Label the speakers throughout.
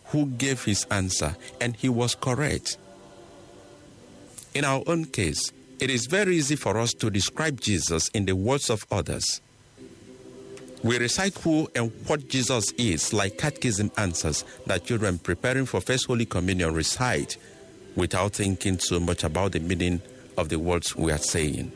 Speaker 1: who gave his answer, and he was correct. In our own case, it is very easy for us to describe Jesus in the words of others. We recite who and what Jesus is like catechism answers that children preparing for First Holy Communion recite without thinking so much about the meaning of the words we are saying.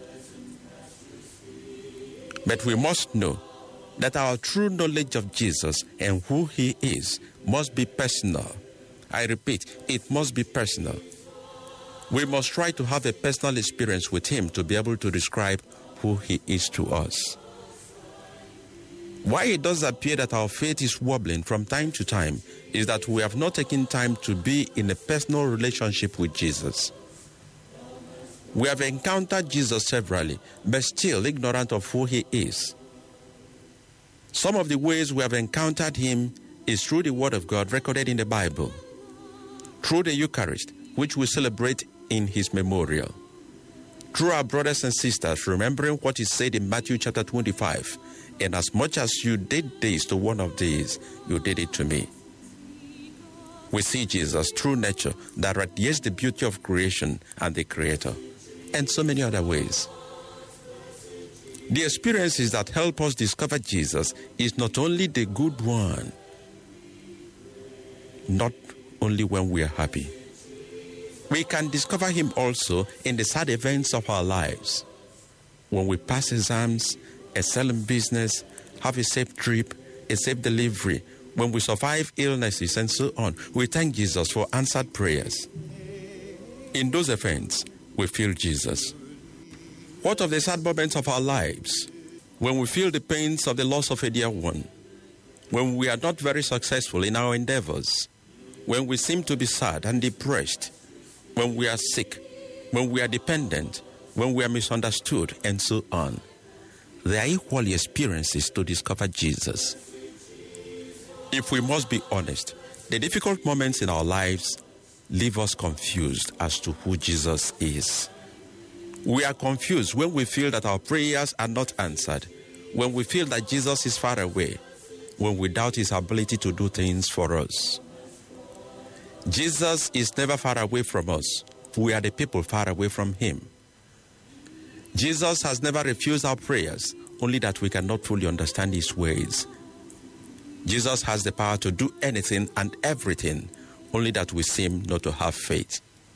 Speaker 1: But we must know that our true knowledge of Jesus and who he is must be personal. I repeat, it must be personal. We must try to have a personal experience with him to be able to describe who he is to us. Why it does appear that our faith is wobbling from time to time is that we have not taken time to be in a personal relationship with Jesus. We have encountered Jesus severally, but still ignorant of who he is. Some of the ways we have encountered him is through the Word of God recorded in the Bible, through the Eucharist, which we celebrate in his memorial, through our brothers and sisters remembering what is said in Matthew chapter 25, and as much as you did this to one of these, you did it to me. We see Jesus through nature that radiates the beauty of creation and the Creator, and so many other ways. The experiences that help us discover Jesus is not only the good one, not only when we are happy. We can discover him also in the sad events of our lives. When we pass exams, excel in business, have a safe trip, a safe delivery, when we survive illnesses and so on, we thank Jesus for answered prayers. In those events, we feel Jesus. What of the sad moments of our lives? When we feel the pains of the loss of a dear one, when we are not very successful in our endeavors, when we seem to be sad and depressed, when we are sick, when we are dependent, when we are misunderstood, and so on. They are equally experiences to discover Jesus. If we must be honest, the difficult moments in our lives leave us confused as to who Jesus is. We are confused when we feel that our prayers are not answered, when we feel that Jesus is far away, when we doubt his ability to do things for us. Jesus is never far away from us. We are the people far away from him. Jesus has never refused our prayers, only that we cannot fully understand his ways. Jesus has the power to do anything and everything, only that we seem not to have faith.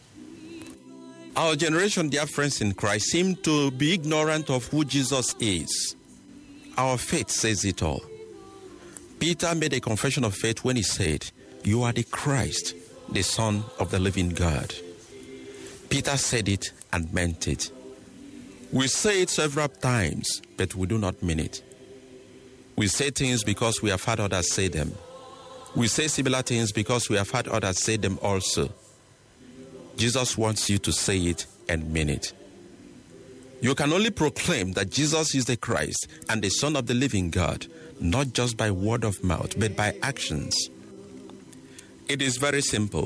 Speaker 1: Our generation, dear friends in Christ, seem to be ignorant of who Jesus is. Our faith says it all. Peter made a confession of faith when he said, "You are the Christ, the Son of the living God." Peter said it and meant it. We say it several times, but we do not mean it. We say things because we have heard others say them. We say similar things because we have heard others say them also. Jesus wants you to say it and mean it. You can only proclaim that Jesus is the Christ and the Son of the living God, not just by word of mouth, but by actions. It is very simple.